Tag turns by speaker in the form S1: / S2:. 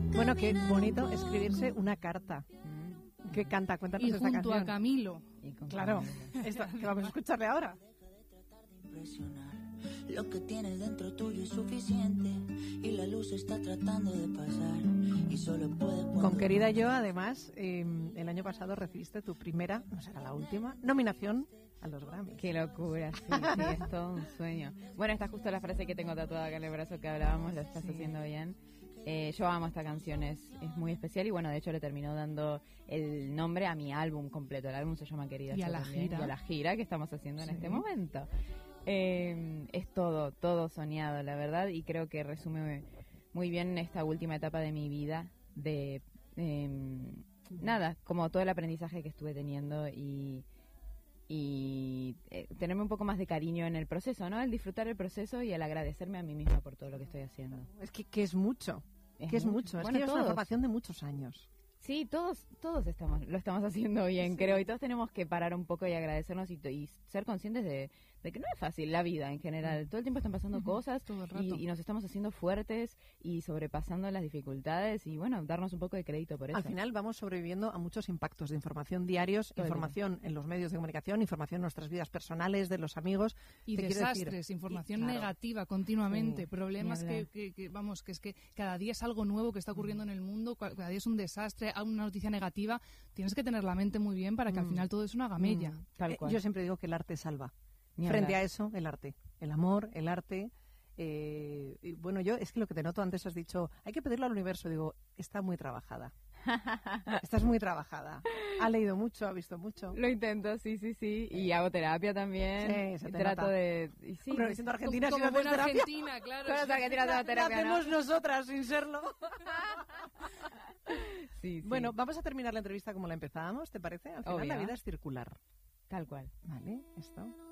S1: Bueno, qué bonito escribirse una carta. Que canta, cuéntanos
S2: Y
S1: esta
S2: junto
S1: canción.
S2: a Camilo.
S1: Claro, esta, que vamos a escucharle ahora.
S3: Lo que tienes dentro tuyo es suficiente y la luz está tratando de pasar y solo puede
S1: Con Querida Yo, además, el año pasado recibiste tu primera, no será la última, nominación a los Grammy.
S4: Qué locura, sí, es todo un sueño. Bueno, esta es justo la frase que tengo tatuada acá en el brazo que hablábamos, lo estás haciendo bien. Yo amo esta canción, es muy especial y bueno, de hecho le terminó dando el nombre a mi álbum completo. El álbum se llama Querida
S2: Y
S4: Yo
S2: a la
S4: también,
S2: gira.
S4: y a la gira que estamos haciendo en este momento. Es todo soñado, la verdad, y creo que resume muy bien esta última etapa de mi vida, de nada, como todo el aprendizaje que estuve teniendo y tenerme un poco más de cariño en el proceso, ¿no? El disfrutar el proceso y el agradecerme a mí misma por todo lo que estoy haciendo.
S1: Es que es mucho,
S4: Es
S1: que es
S4: mucho.
S1: mucho. Es
S4: Bueno,
S1: que es una
S4: todos.
S1: formación de muchos años.
S4: Sí, todos lo estamos haciendo bien, creo, y todos tenemos que parar un poco y agradecernos y ser conscientes de que no es fácil la vida en general. Todo el tiempo están pasando cosas
S2: todo el rato.
S4: y nos estamos haciendo fuertes y sobrepasando las dificultades y bueno, darnos un poco de crédito por eso.
S1: Al final vamos sobreviviendo a muchos impactos de información diarios,
S4: Todo el
S1: información en los medios de comunicación, información en nuestras vidas personales, de los amigos.
S2: Y
S1: Te quiero
S2: desastres,
S1: decir,
S2: información
S1: claro.
S2: negativa continuamente,
S4: Sí,
S2: problemas
S4: ni hablar.
S2: que vamos, que es que cada día es algo nuevo que está ocurriendo en el mundo, cada día es un desastre, una noticia negativa. Tienes que tener la mente muy bien para que al final todo eso no haga mella.
S4: Tal cual.
S1: Yo siempre digo que el arte salva.
S4: Ni
S1: Frente
S4: hablar.
S1: a eso, el arte. El amor, el arte. Y bueno, yo es que lo que te noto antes has dicho, hay que pedirlo al universo. Digo, está muy trabajada. Estás muy trabajada. Ha leído mucho, ha visto mucho.
S4: Lo intento, sí. Y hago terapia también.
S1: Sí, se
S4: Y
S1: te
S4: trato
S1: nota.
S4: de... Y sí,
S1: Hombre, siendo argentina, si
S2: Como
S1: no haces
S2: buena
S1: terapia,
S2: argentina, claro.
S4: Todas las argentinas hacemos
S1: la
S4: terapia, ¿no?
S1: hacemos nosotras sin serlo.
S4: Sí.
S1: Bueno, vamos a terminar la entrevista como la empezábamos, ¿te parece? Al final
S4: Obvio.
S1: la vida es circular.
S4: Tal cual.
S1: ¿Vale? Esto.